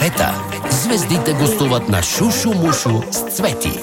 кафета звездите гостуват на Шушу Мушу с Цвети.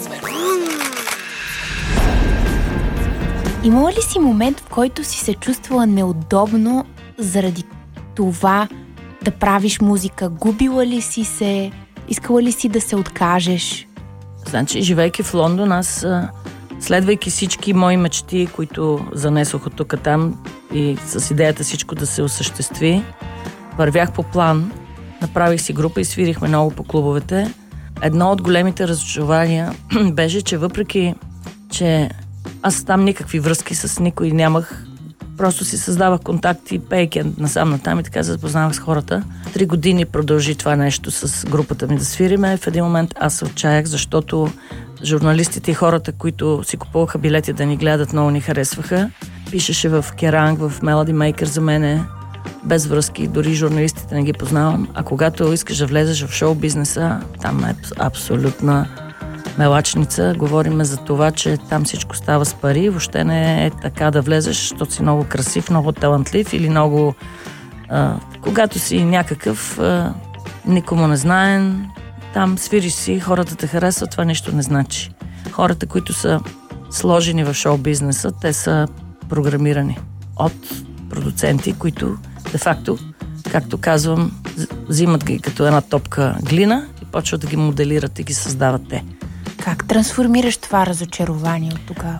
Имала ли си момент, в който си се чувствала неудобно заради това да правиш музика? Губила ли си се? Искала ли си да се откажеш? Значи, живейки в Лондон, аз следвайки всички мои мечти, които занесох от тук там и с идеята всичко да се осъществи, вървях по план, направих си група и свирихме много по клубовете. Едно от големите разочарования беше, че въпреки, че аз там никакви връзки с никой нямах, просто си създавах контакти, пейки насам натам и така се запознавах с хората. 3 години продължи това нещо с групата ми да свириме. В един момент аз се отчаях, защото журналистите и хората, които си купуваха билети да ни гледат, много ни харесваха. Пишеше в Керанг, в Melody Maker за мене, без връзки, дори журналистите не ги познавам. А когато искаш да влезеш в шоу-бизнеса, там е абсолютна мелачница. Говориме за това, че там всичко става с пари. Въобще не е така да влезеш, защото си много красив, много талантлив или много... когато си някакъв никому не знаен, там свириш си, хората те харесват, това нищо не значи. Хората, които са сложени в шоу-бизнеса, те са програмирани от продуценти, които де-факто, както казвам, взимат ги като една топка глина и почват да ги моделират и ги създават те. Как трансформираш това разочарование от тогава?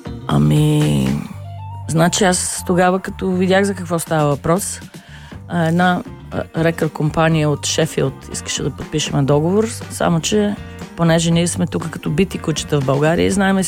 Значи аз тогава, като видях за какво става въпрос, една рекърд компания от Шефилд искаше да подпишем договор, само че понеже ние сме тук като бити кучета в България и знаем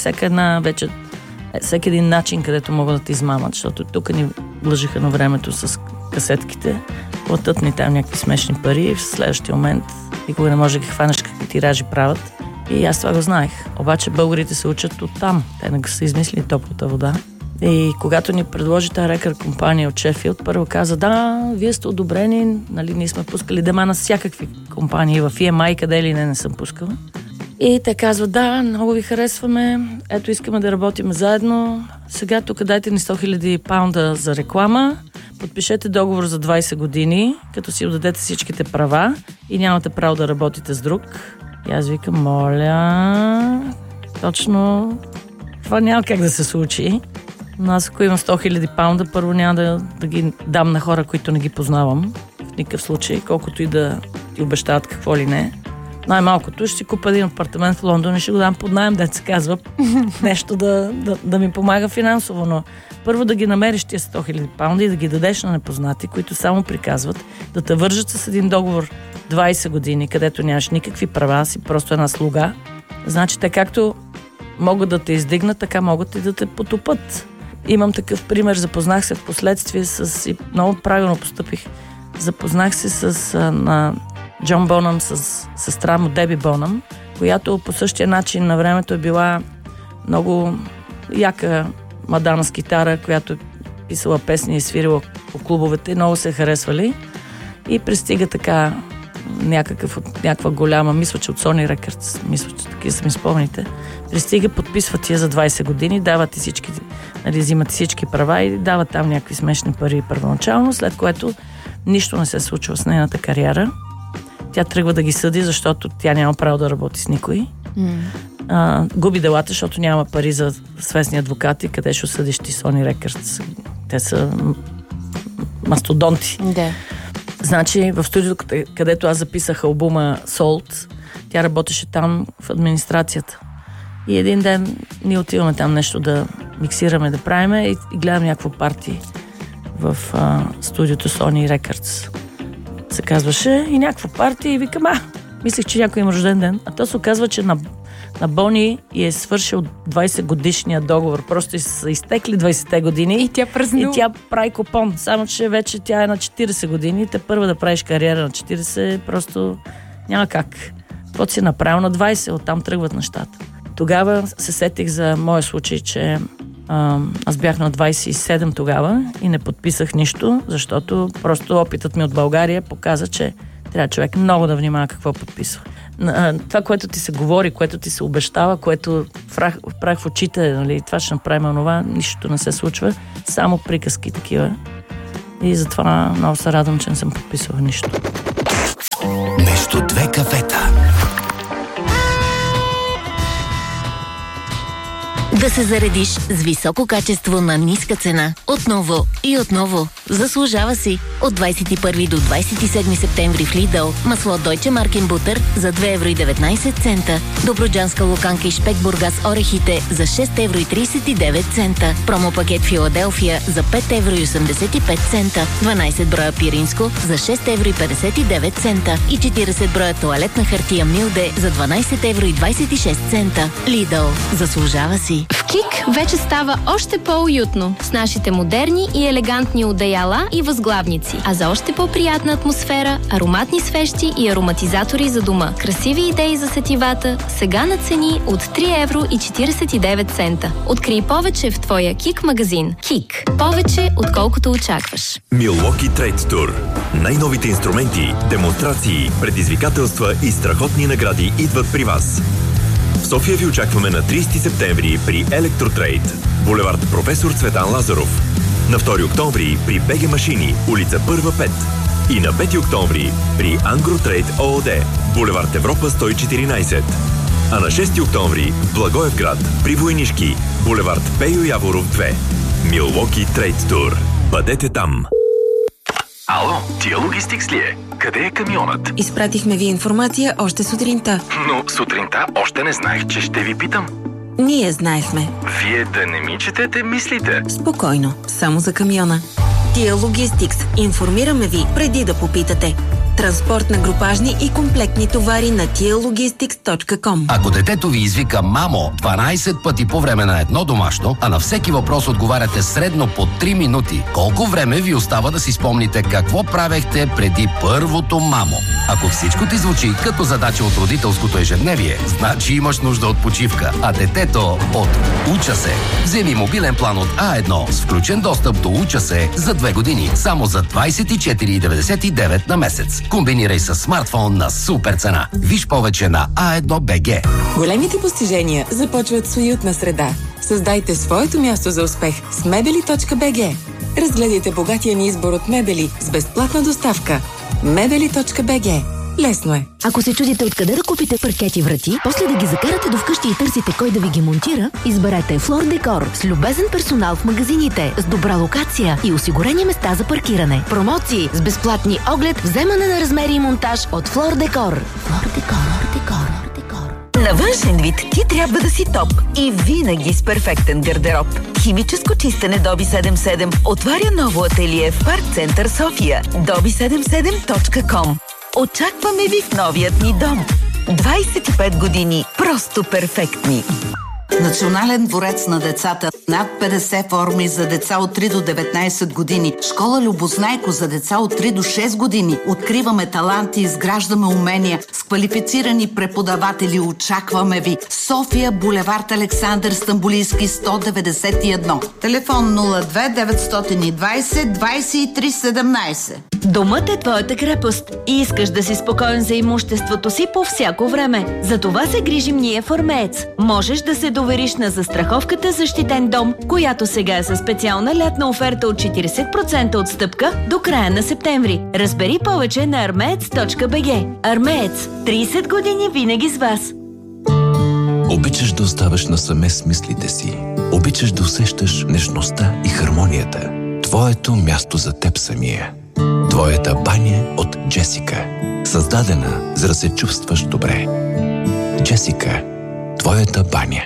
всеки един начин, където могат да те измамат, защото тук ни лъжиха на времето с касетките, платят ни там някакви смешни пари и в следващия момент никога не може да ги хванеш какви тиражи правят. И аз това го знаех. Обаче българите се учат от там. Те не са измислили топлата вода. И когато ни предложи тази рекърд компания от Шефилд, първо каза, да, вие сте одобрени, нали, ние сме пускали дема на всякакви компании, в EMI, къде ли не съм пускала. И те казват, да, много ви харесваме, ето искаме да работим заедно, сега тук дайте ни 100 000 паунда за реклама, подпишете договор за 20 години, като си отдадете всичките права и нямате право да работите с друг. И аз викам, моля, точно това няма как да се случи. Но аз ако имам 100 000 паунда, първо няма да ги дам на хора, които не ги познавам. В никакъв случай, колкото и да ти обещават какво ли не. Най-малкото ще си купа един апартамент в Лондон и ще го дам под наем, да се казва, нещо да ми помага финансово. Но първо да ги намериш тия 100 000 паунда и да ги дадеш на непознати, които само приказват, да те вържат с един договор 20 години, където нямаш никакви права, си просто една слуга. Значи те както могат да те издигнат, така могат и да те потопат. Имам такъв пример, запознах се в последствие и много правилно постъпих. Запознах се на Джон Бонъм с сестра му Деби Бонъм, която по същия начин на времето е била много яка мадама с китара, която е писала песни и свирила по клубовете, много се харесвали и пристига така някаква голяма, мисля, че от Sony Records, мисля, че такива са ми спомните, пристига, подписва тия за 20 години, дават и всички, нали, взимат всички права и дават там някакви смешни пари първоначално, след което нищо не се случва с нейната кариера. Тя тръгва да ги съди, защото тя няма право да работи с никой. Губи делата, защото няма пари за свестни адвокати, къде ще осъдиш ти Sony Records. Те са мастодонти. Да. Значи в студиото, където аз записах албума Salt, тя работеше там в администрацията. И един ден ние отиваме там нещо да миксираме, да правиме и гледам някакво парти в студиото Sony Records. Се казваше и някакво парти и викам, мислех, че някой има рожден ден. А то се оказва, че на Бони и е свършил 20 годишния договор. Просто са изтекли 20-те години. И тя празнува. И тя прави купон. Само, че вече тя е на 40 години. Те първа да правиш кариера на 40, просто няма как. Каквото си направил на 20, оттам тръгват нещата. Тогава се сетих за моя случай, че аз бях на 27 тогава и не подписах нищо, защото просто опитът ми от България показа, че трябва човек много да внимава какво подписва. Това, което ти се говори, което ти се обещава, което впрах в очите, нали, това ще направим онова, нищо не се случва, само приказки такива. И затова много се радвам, че не съм подписала нищо. Нещо Да се заредиш с високо качество на ниска цена. Отново и отново. Заслужава си. От 21 до 27 септември в Lidl масло Deutsche Markenbutter за 2,19 евро. Добруджанска луканка и шпек Бургас орехите за 6,39 евро. Промопакет Филаделфия за 5,85 евро. 12 броя пиринско за 6,59 евро. И 40 броя тоалетна хартия Милде за 12,26 евро. Lidl. Заслужава си. В КИК вече става още по-уютно с нашите модерни и елегантни одеяла и възглавници. А за още по-приятна атмосфера, ароматни свещи и ароматизатори за дома. Красиви идеи за сетивата, сега на цени от 3,49 евро. Открий повече в твоя КИК магазин. КИК. Повече, отколкото очакваш. Milwaukee Trade Tour. Най-новите инструменти, демонстрации, предизвикателства и страхотни награди идват при вас. В София ви очакваме на 30 септември при Електротрейд, булевард Професор Цветан Лазаров. На 2 октомври при БГ Машини, улица 1-5. И на 5 октомври при Ангротрейд ООД, булевард Европа 114. А на 6 октомври в Благоевград при Войнишки, булевард Пейо Яворов 2. Milwaukee Trade Tour. Бъдете там! Ало, тия Логистикс ли е? Къде е камионът? Изпратихме ви информация още сутринта. Но сутринта още не знаех, че ще ви питам. Ние знаехме. Вие да не ми четете мислите? Спокойно, само за камиона. Тия Логистикс. Информираме ви преди да попитате. Транспорт на групажни и комплектни товари на tialogistics.com. Ако детето ви извика мамо 12 пъти по време на едно домашно, а на всеки въпрос отговаряте средно по 3 минути, колко време ви остава да си спомните какво правехте преди първото мамо? Ако всичко ти звучи като задача от родителското ежедневие, значи имаш нужда от почивка, а детето от Уча се. Вземи мобилен план от А1 с включен достъп до Уча се за 2 години, само за 24,99 на месец. Комбинирай с смартфон на супер цена. Виж повече на A1BG. Големите постижения започват с уютна среда. Създайте своето място за успех с mebeli.bg. Разгледайте богатия ни избор от мебели с безплатна доставка. mebeli.bg. Лесно е. Ако се чудите откъде да купите паркети врати, после да ги закарате до вкъщи и търсите кой да ви ги монтира, изберете Floor Decor с любезен персонал в магазините, с добра локация и осигурени места за паркиране. Промоции с безплатни оглед, вземане на размери и монтаж от Floor Decor. Floor Decor. На външен вид ти трябва да си топ и винаги с перфектен гардероб. Химическо чистене Доби 77 отваря ново ателие в Парк Център София. dobi77.com. Очакваме ви в новият ни дом. 25 години просто перфектни. Национален дворец на децата. Над 50 форми за деца от 3 до 19 години. Школа Любознайко за деца от 3 до 6 години. Откриваме таланти, изграждаме умения. С квалифицирани преподаватели очакваме ви. София, булевард Александър Стамбулийски, 191. Телефон 02 920 2317. Домът е твоята крепост и искаш да си спокоен за имуществото си по всяко време. За това се грижим ние в Армеец. Можеш да се довериш на застраховката Защитен дом, която сега е със специална лятна оферта от 40% отстъпка до края на септември. Разбери повече на armeец.bg. Армеец. 30 години винаги с вас. Обичаш да оставаш насаме с мислите си. Обичаш да усещаш нежността и хармонията. Твоето място за теб самия. Твоята баня от Джесика. Създадена, за да се чувстваш добре. Джесика. Твоята баня.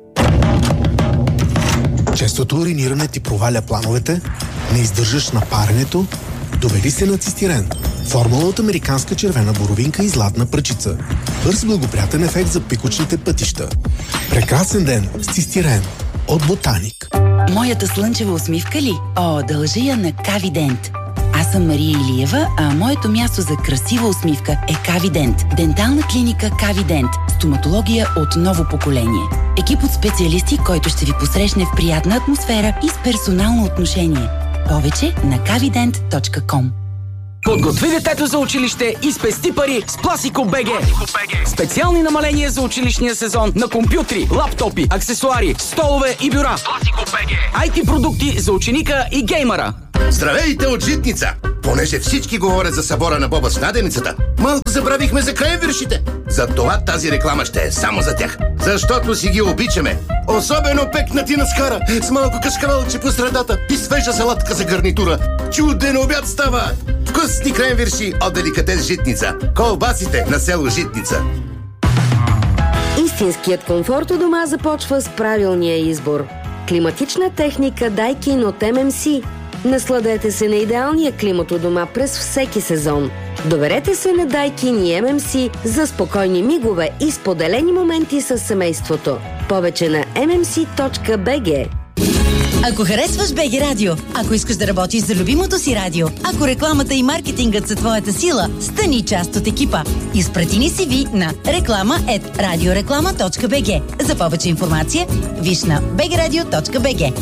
Честото уриниране ти проваля плановете, не издържаш на паренето, доведи се на цистирен. Формула от американска червена боровинка и златна пръчица. Бърз благоприятен ефект за пикочните пътища. Прекрасен ден с цистирен от Ботаник. Моята слънчева усмивка ли? О, дължа я на Кавидент. Аз съм Мария Илиева, а моето място за красива усмивка е Кавидент. Дентална клиника Кавидент. Стоматология от ново поколение. Екип от специалисти, който ще ви посрещне в приятна атмосфера и с персонално отношение. Повече на kavident.com. Подготви детето за училище и спести пари с Пласико.бг. Специални намаления за училищния сезон на компютри, лаптопи, аксесуари, столове и бюра. Пласико.бг. IT продукти за ученика и геймъра. Здравейте от Житница! Понеже всички говорят за събора на Боба с наденицата, малко забравихме за кренвиршите. Затова тази реклама ще е само за тях. Защото си ги обичаме. Особено пекнати на скара, с малко кашкавалче по средата и свежа салатка за гарнитура. Чуден обяд става! Вкусни кренвирши от деликатес Житница. Колбасите на село Житница. Истинският комфорт у дома започва с правилния избор. Климатична техника Daikin от MMC. Насладете се на идеалния климат у дома през всеки сезон. Доверете се на Daikin и MMC за спокойни мигове и споделени моменти с семейството. Повече на mmc.bg. Ако харесваш БГ Радио, ако искаш да работиш за любимото си радио, ако рекламата и маркетингът са твоята сила, стани част от екипа. Изпрати ни CV на reklama@radioreklama.bg. За повече информация, виж на bgradio.bg.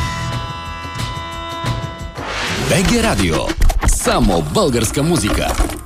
БГ Радио. Само българска музика.